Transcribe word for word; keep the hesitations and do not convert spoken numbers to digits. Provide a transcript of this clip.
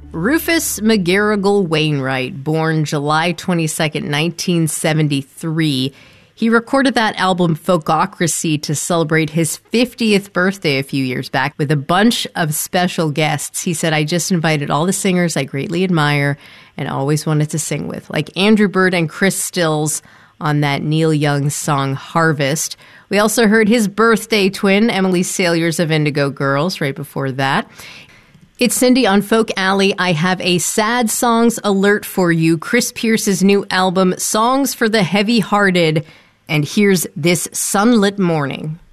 Rufus McGarrigle Wainwright, born July twenty-second, nineteen seventy-three. He recorded that album Folkocracy to celebrate his fiftieth birthday a few years back with a bunch of special guests. He said, I just invited all the singers I greatly admire and always wanted to sing with, like Andrew Bird and Chris Stills on that Neil Young song Harvest. We also heard his birthday twin, Emily Saliers of Indigo Girls, right before that. It's Cindy on Folk Alley. I have a sad songs alert for you. Chris Pierce's new album, Songs for the Heavy-Hearted. And here's This Sunlit Morning.